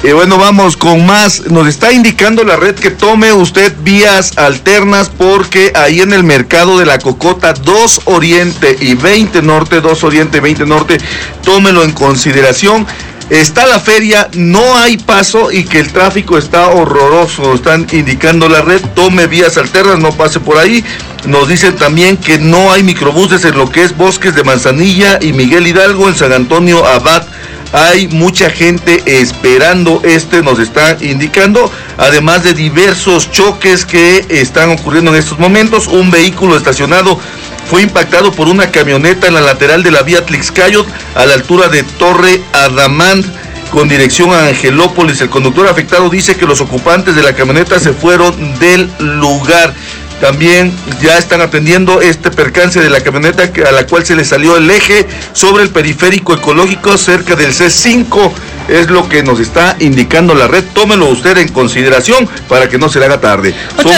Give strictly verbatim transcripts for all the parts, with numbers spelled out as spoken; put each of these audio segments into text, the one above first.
Y eh, bueno, vamos con más. Nos está indicando la red que tome usted vías alternas porque ahí en el mercado de la Cocota, dos Oriente y veinte Norte, dos Oriente y veinte Norte, tómelo en consideración. Está la feria, no hay paso y que el tráfico está horroroso, están indicando la red, tome vías alternas, no pase por ahí. Nos dicen también que no hay microbuses en lo que es Bosques de Manzanilla y Miguel Hidalgo, en San Antonio Abad. Hay mucha gente esperando, este nos está indicando, además de diversos choques que están ocurriendo en estos momentos. Un vehículo estacionado fue impactado por una camioneta en la lateral de la vía Tlixcayot, a la altura de Torre Adamant, con dirección a Angelópolis. El conductor afectado dice que los ocupantes de la camioneta se fueron del lugar. También ya están atendiendo este percance de la camioneta a la cual se le salió el eje sobre el periférico ecológico cerca del C cinco. Es lo que nos está indicando la red. Tómelo usted en consideración para que no se le haga tarde.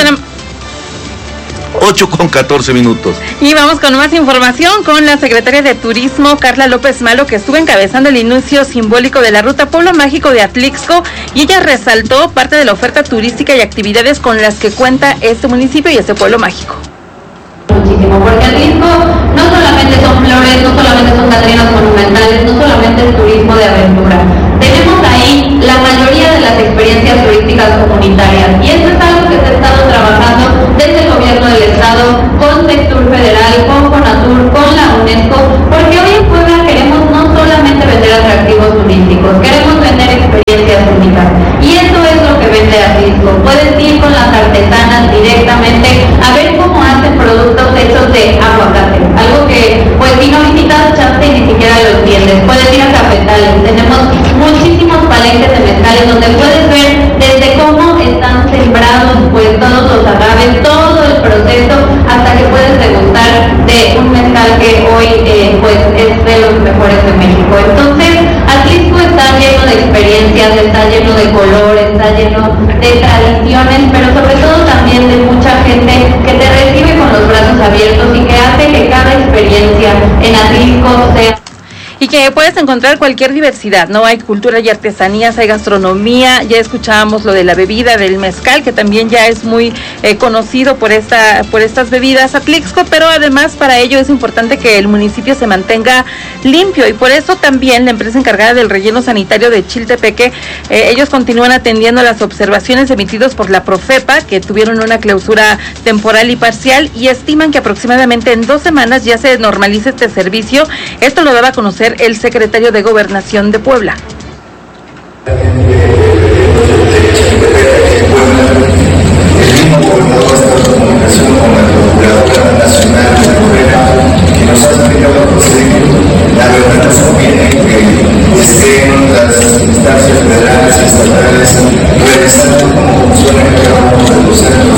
ocho con catorce minutos. Y vamos con más información con la secretaria de Turismo, Carla López Malo, que estuvo encabezando el inicio simbólico de la ruta Pueblo Mágico de Atlixco, y ella resaltó parte de la oferta turística y actividades con las que cuenta este municipio y este pueblo mágico. Muchísimo, porque Atlixco no solamente son flores, no solamente son catrinas monumentales, no solamente es turismo de aventura. Tenemos ahí la mayoría de las experiencias turísticas comunitarias, y esto es algo que se ha estado trabajando desde el gobierno del estado, con Sectur Federal, con Conatur, con la UNESCO, porque hoy en Puebla queremos no solamente vender atractivos turísticos, queremos vender experiencias únicas, y eso es lo que vende Atlixco. Puedes ir con las artesanas directamente a ver cómo hacen productos hechos de aguacate, algo que pues si no visitas chance ni siquiera lo entiendes. Puedes ir a Cafetales, tenemos muchísimos palenques de mezcales donde puedes ver desde cómo están sembrados pues todos los agaves, todo el proceso, hasta que puedes degustar de un mezcal que hoy eh, pues es de los mejores de México. Entonces, Atlixco está lleno de experiencias, está lleno de color, está lleno de tradiciones, pero sobre todo también de mucha gente que te recibe con los brazos abiertos y que hace que cada experiencia en Atlixco sea... Y que puedes encontrar cualquier diversidad, ¿no? Hay cultura y artesanías, hay gastronomía, ya escuchábamos lo de la bebida del mezcal, que también ya es muy eh, conocido por esta por estas bebidas Atlixco, pero además para ello es importante que el municipio se mantenga limpio, y por eso también la empresa encargada del relleno sanitario de Chiltepeque, eh, ellos continúan atendiendo las observaciones emitidas por la Profepa, que tuvieron una clausura temporal y parcial, y estiman que aproximadamente en dos semanas ya se normalice este servicio. Esto lo daba a conocer el secretario de Gobernación de Puebla. El mismo gobernador está en comunicación con la Procuradora Nacional de Puebla, que nos ha explicado el procedimiento. La verdad nos conviene que estén las instancias federales y estatales revisando cómo funciona cada uno de los centros